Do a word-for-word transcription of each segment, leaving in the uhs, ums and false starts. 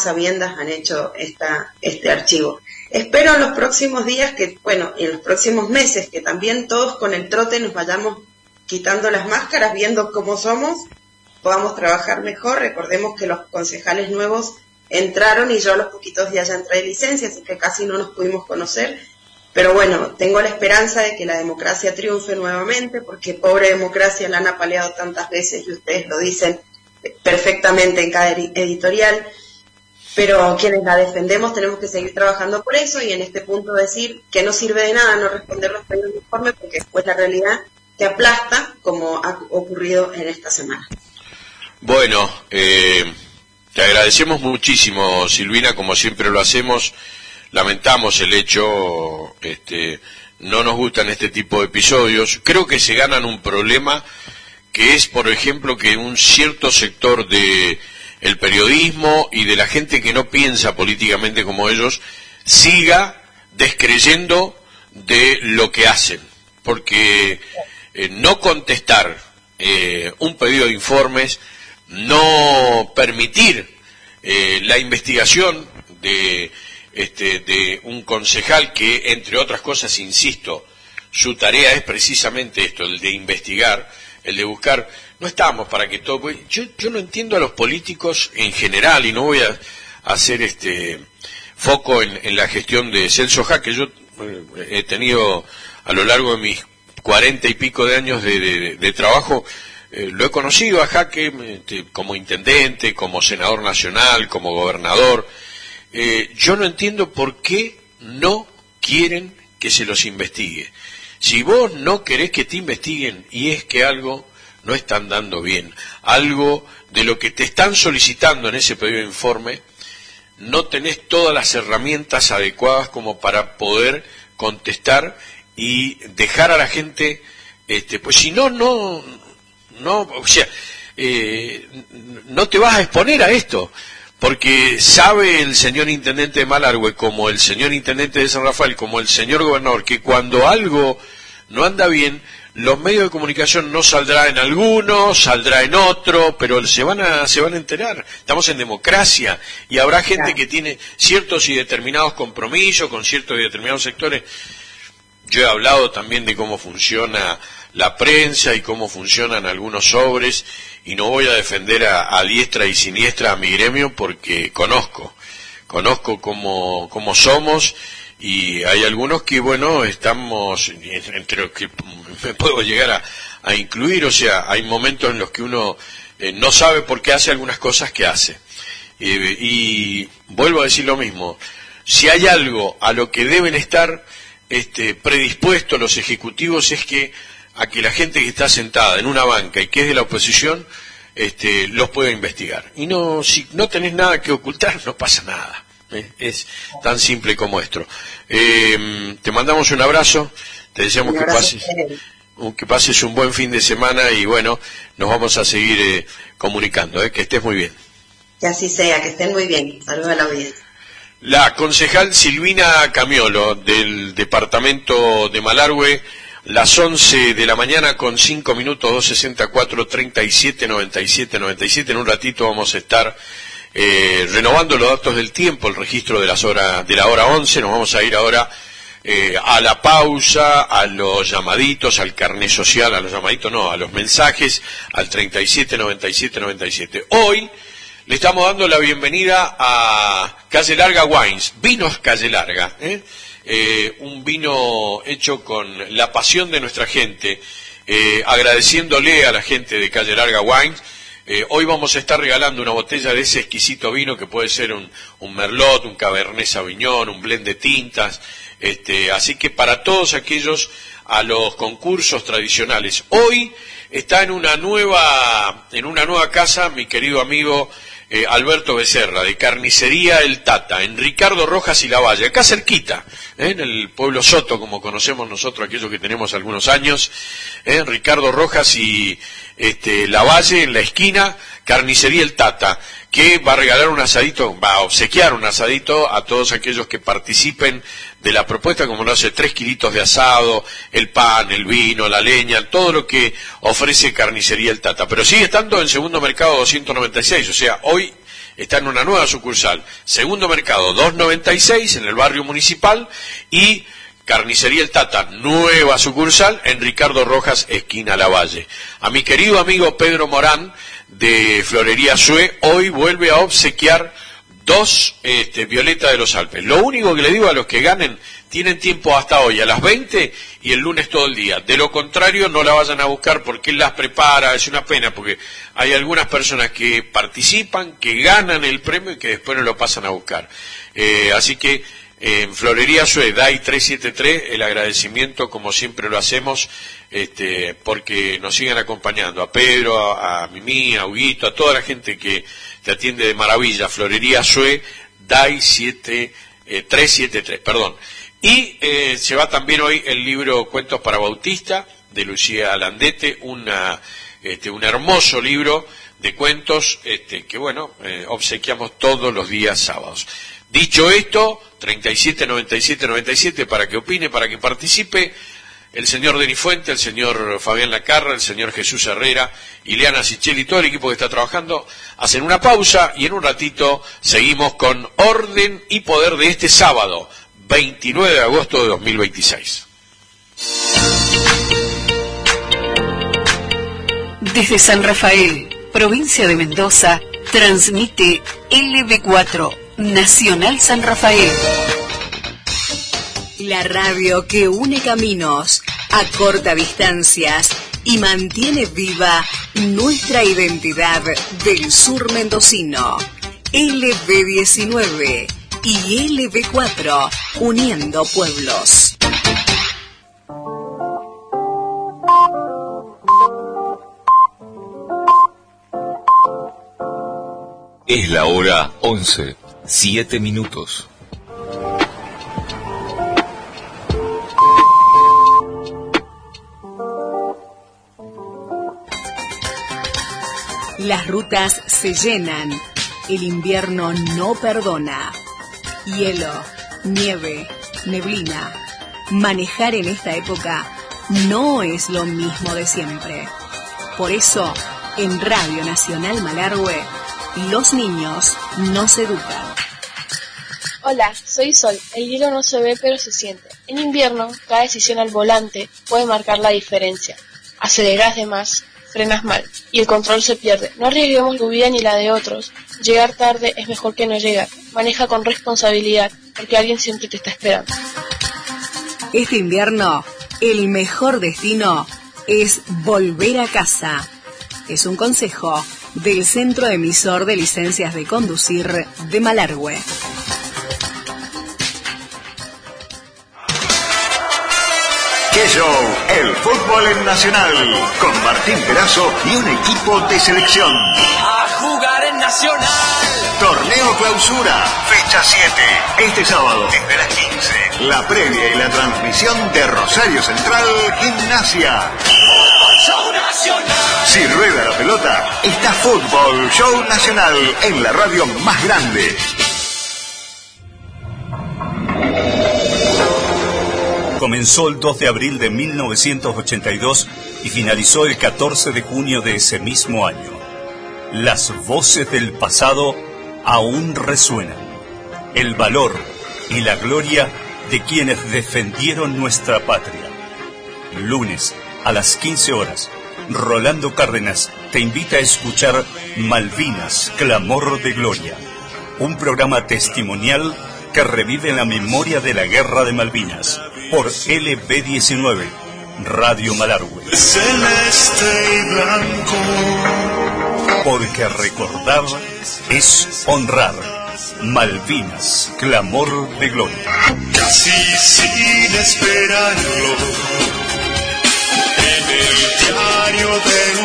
sabiendas han hecho esta, este archivo. Espero en los próximos días que, bueno, en los próximos meses, que también todos con el trote nos vayamos quitando las máscaras, viendo cómo somos, podamos trabajar mejor. Recordemos que los concejales nuevos entraron y yo a los poquitos días ya entré de licencia, así que casi no nos pudimos conocer. Pero bueno, tengo la esperanza de que la democracia triunfe nuevamente, porque pobre democracia la han apaleado tantas veces y ustedes lo dicen perfectamente en cada editorial. Pero quienes la defendemos tenemos que seguir trabajando por eso, y en este punto decir que no sirve de nada no responder los pedidos de informe, porque después la realidad te aplasta, como ha ocurrido en esta semana. Bueno, eh, te agradecemos muchísimo, Silvina, como siempre lo hacemos. Lamentamos el hecho, este, no nos gustan este tipo de episodios. Creo que se ganan un problema que es, por ejemplo, que un cierto sector de el periodismo y de la gente que no piensa políticamente como ellos siga descreyendo de lo que hacen, porque eh, no contestar eh, un pedido de informes, no permitir eh, la investigación de este de un concejal que, entre otras cosas, insisto, su tarea es precisamente esto, el de investigar, el de buscar. No estamos para que todo... Yo, yo no entiendo a los políticos en general, y no voy a hacer este foco en, en la gestión de Celso Jaque. Yo eh, he tenido a lo largo de mis cuarenta y pico de años de, de, de trabajo, eh, lo he conocido a Jaque este, como intendente, como senador nacional, como gobernador. Eh, yo no entiendo por qué no quieren que se los investigue. Si vos no querés que te investiguen, y es que algo no están dando bien, algo de lo que te están solicitando en ese pedido de informe, no tenés todas las herramientas adecuadas como para poder contestar y dejar a la gente, este, pues si no, no, no, o sea, eh, no te vas a exponer a esto, porque sabe el señor intendente de Malargüe, como el señor intendente de San Rafael, como el señor gobernador, que cuando algo no anda bien, los medios de comunicación no saldrá en alguno, saldrá en otro, pero se van a se van a enterar. Estamos en democracia y habrá gente claro. que tiene ciertos y determinados compromisos con ciertos y determinados sectores. Yo he hablado también de cómo funciona la prensa y cómo funcionan algunos sobres, y no voy a defender a, a diestra y siniestra a mi gremio porque conozco, conozco cómo, cómo somos. Y hay algunos que, bueno, estamos, entre los que me puedo llegar a, a incluir, o sea, hay momentos en los que uno eh, no sabe por qué hace algunas cosas que hace. Eh, y vuelvo a decir lo mismo, si hay algo a lo que deben estar este, predispuestos los ejecutivos es que a que la gente que está sentada en una banca y que es de la oposición este, los pueda investigar. Y no, si no tenés nada que ocultar, no pasa nada. Eh, es tan simple como esto. Eh, te mandamos un abrazo, te deseamos un que pases que pases un buen fin de semana, y bueno, nos vamos a seguir eh, comunicando, eh, que estés muy bien. Que así sea, que estén muy bien. Saludos a la audiencia. La concejal Silvina Camiolo del departamento de Malargüe, las once de la mañana con cinco minutos, dos sesenta y cuatro, treinta y siete, noventa y siete, noventa y siete. En un ratito vamos a estar Eh, renovando los datos del tiempo, el registro de las horas de la hora once. Nos vamos a ir ahora eh, a la pausa, a los llamaditos, al carné social, a los llamaditos no, a los mensajes, al treinta y siete, noventa y siete, noventa y siete. Hoy le estamos dando la bienvenida a Calle Larga Wines, Vinos Calle Larga, ¿eh? Eh, un vino hecho con la pasión de nuestra gente, eh, agradeciéndole a la gente de Calle Larga Wines. Eh, hoy vamos a estar regalando una botella de ese exquisito vino que puede ser un, un Merlot, un Cabernet Sauvignon, un blend de tintas, este, así que para todos aquellos a los concursos tradicionales. Hoy está en una nueva, en una nueva casa mi querido amigo eh, Alberto Becerra, de Carnicería El Tata, en Ricardo Rojas y Lavalle, acá cerquita, ¿eh? En el pueblo Soto, como conocemos nosotros aquellos que tenemos algunos años, ¿eh? Ricardo Rojas y este, Lavalle, en la esquina, Carnicería El Tata, que va a regalar un asadito, va a obsequiar un asadito a todos aquellos que participen de la propuesta, como lo hace, tres kilitos de asado, el pan, el vino, la leña, todo lo que ofrece Carnicería El Tata. Pero sigue estando en Segundo Mercado doscientos noventa y seis, o sea, hoy está en una nueva sucursal, Segundo Mercado doscientos noventa y seis en el barrio Municipal, y Carnicería El Tata, nueva sucursal en Ricardo Rojas, esquina Lavalle. A mi querido amigo Pedro Morán de Florería Sue, hoy vuelve a obsequiar dos este, Violeta de los Alpes. Lo único que le digo a los que ganen, tienen tiempo hasta hoy a las veinte y el lunes todo el día. De lo contrario, no la vayan a buscar porque él las prepara. Es una pena porque hay algunas personas que participan, que ganan el premio y que después no lo pasan a buscar. Eh, así que en Florería Sue, D A I trescientos setenta y tres, el agradecimiento, como siempre lo hacemos, este, porque nos sigan acompañando. A Pedro, a, a Mimi, a Huguito, a toda la gente que te atiende de maravilla. Florería Sue, D A I trescientos setenta y tres, perdón. Y eh, se va también hoy el libro Cuentos para Bautista, de Lucía Landete, una, este, un hermoso libro de cuentos este, que, bueno, eh, obsequiamos todos los días sábados. Dicho esto, treinta y siete noventa y siete noventa y siete para que opine, para que participe, el señor Denis Fuente, el señor Fabián Lacarra, el señor Jesús Herrera, Ileana Sichel y todo el equipo que está trabajando, hacen una pausa y en un ratito seguimos con Orden y Poder de este sábado, veintinueve de agosto de dos mil veintiséis. Desde San Rafael, provincia de Mendoza, transmite L B cuatro, Nacional San Rafael. La radio que une caminos, acorta distancias y mantiene viva nuestra identidad del sur mendocino. L B diecinueve y L B cuatro, uniendo pueblos. Es la hora once, siete minutos. Las rutas se llenan, el invierno no perdona. Hielo, nieve, neblina. Manejar en esta época no es lo mismo de siempre. Por eso, en Radio Nacional Malargüe, los niños nos educan. Hola, soy Sol. El hielo no se ve pero se siente. En invierno, cada decisión al volante puede marcar la diferencia. Aceleras de más, frenas mal y el control se pierde. No arriesguemos tu vida ni la de otros. Llegar tarde es mejor que no llegar. Maneja con responsabilidad porque alguien siempre te está esperando. Este invierno, el mejor destino es volver a casa. Es un consejo del Centro Emisor de Licencias de Conducir de Malargüe. ¡Qué show! El fútbol en Nacional, con Martín Perazo y un equipo de selección. ¡A jugar en Nacional! Torneo Clausura, fecha siete. Este sábado, desde las quince. La previa y la transmisión de Rosario Central Gimnasia. ¡Fútbol Show Nacional! Si rueda la pelota, está Fútbol Show Nacional en la radio más grande. Comenzó el dos de abril de mil novecientos ochenta y dos y finalizó el catorce de junio de ese mismo año. Las voces del pasado aún resuenan. El valor y la gloria de quienes defendieron nuestra patria. Lunes a las quince horas, Rolando Cárdenas te invita a escuchar Malvinas, Clamor de Gloria, un programa testimonial que revive la memoria de la Guerra de Malvinas, por L B diecinueve, Radio Malargüe. Celeste y blanco. Porque recordar es honrar. Malvinas, Clamor de Gloria. Casi sin esperarlo, en el diario de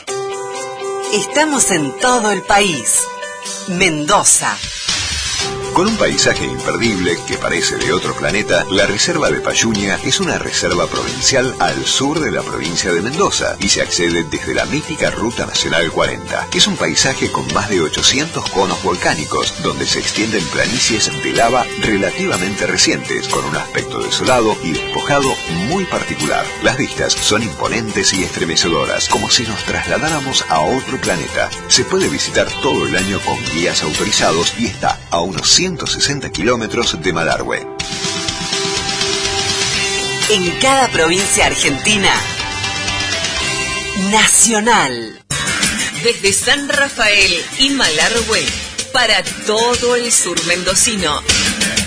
hoy. Estamos en todo el país. Mendoza. Con un paisaje imperdible que parece de otro planeta, la Reserva de Payuña es una reserva provincial al sur de la provincia de Mendoza y se accede desde la mítica Ruta Nacional cuarenta. Es un paisaje con más de ochocientos conos volcánicos, donde se extienden planicies de lava relativamente recientes, con un aspecto desolado y despojado muy particular. Las vistas son imponentes y estremecedoras, como si nos trasladáramos a otro planeta. Se puede visitar todo el año con guías autorizados y está a unos ciento sesenta kilómetros de Malargüe. En cada provincia argentina, Nacional. Desde San Rafael y Malargüe, para todo el sur mendocino.